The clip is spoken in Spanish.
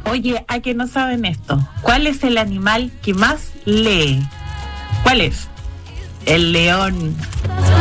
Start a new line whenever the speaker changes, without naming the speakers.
Oye, a que no saben esto. ¿Cuál es el animal que más lee? ¿Cuál es? El león.